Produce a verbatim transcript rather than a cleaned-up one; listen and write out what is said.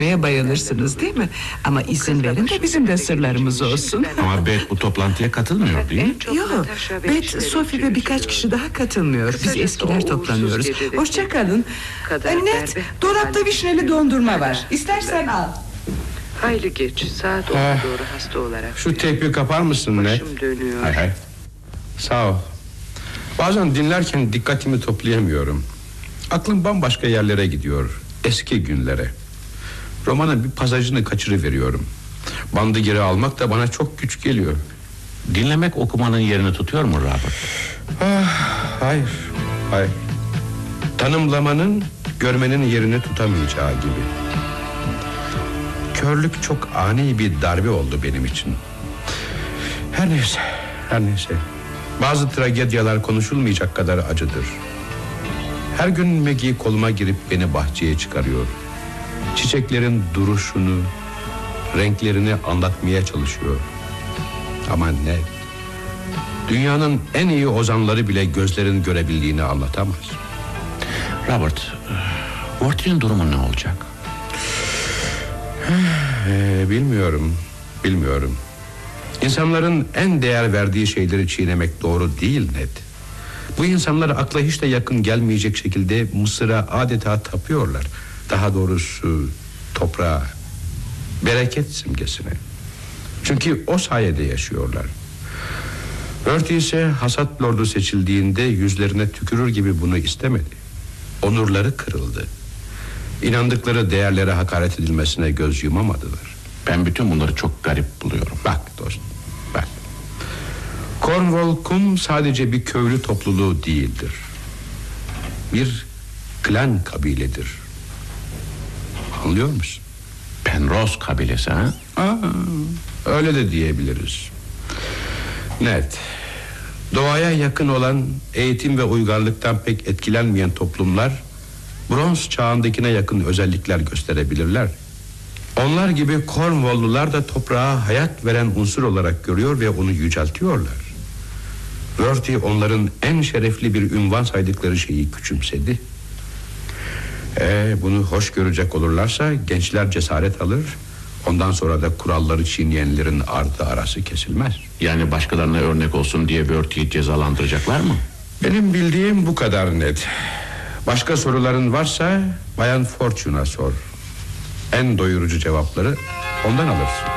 bayılırsınız değil mi? Ama izin verin de bizim de sırlarımız olsun. Ama Beth bu toplantıya katılmıyor değil mi? Yok, Beth, Sophie ve birkaç kişi daha katılmıyor. Biz eskiler toplanıyoruz. Hoşça kalın. Net, dolapta vişneli dondurma var. İstersen al. Hayli geç, saat ona Ah, doğru hasta olarak. Şu teypi kapar mısın Ned? Başım dönüyor. Hay hay. Sağ ol. Bazen dinlerken dikkatimi toplayamıyorum. Aklım bambaşka yerlere gidiyor. Eski günlere. Romanın bir pasajını kaçırıveriyorum. Bandı geri almak da bana çok güç geliyor. Dinlemek okumanın yerini tutuyor mu Robert? Ah, hayır, hayır. Tanımlamanın görmenin yerini tutamayacağı gibi. Körlük çok ani bir darbe oldu benim için. Her neyse, her neyse. Bazı tragedyalar konuşulmayacak kadar acıdır. Her gün Maggie koluma girip beni bahçeye çıkarıyor. Çiçeklerin duruşunu, renklerini anlatmaya çalışıyor. Ama ne? Dünyanın en iyi ozanları bile gözlerin görebildiğini anlatamaz. Robert, Worthy'nin durumu ne olacak? Ee, bilmiyorum, bilmiyorum. İnsanların en değer verdiği şeyleri çiğnemek doğru değil Ned. Bu insanlar akla hiç de yakın gelmeyecek şekilde Mısır'a adeta tapıyorlar. Daha doğrusu toprağa, bereket simgesine. Çünkü o sayede yaşıyorlar. Worthy ise hasat lordu seçildiğinde yüzlerine tükürür gibi bunu istemedi. Onurları kırıldı. İnandıkları değerlere hakaret edilmesine göz yumamadılar. Ben bütün bunları çok garip buluyorum. Bak dostum, bak. Cornwall kum sadece bir köylü topluluğu değildir. Bir klan kabiledir. Anlıyor musun? Penrose kabilesi ha? Aa, öyle de diyebiliriz. Net. Doğaya yakın olan, eğitim ve uygarlıktan pek etkilenmeyen toplumlar bronz çağındakine yakın özellikler gösterebilirler. Onlar gibi Cornwall'lular da toprağa hayat veren unsur olarak görüyor ve onu yüceltiyorlar. Worthy onların en şerefli bir ünvan saydıkları şeyi küçümsedi. Ee, bunu hoş görecek olurlarsa gençler cesaret alır. Ondan sonra da kuralları çiğneyenlerin ardı arası kesilmez. Yani başkalarına örnek olsun diye Worthy'yi cezalandıracaklar mı? Benim bildiğim bu kadar net. Başka soruların varsa Bayan Fortune'a sor. En doyurucu cevapları ondan alırsın.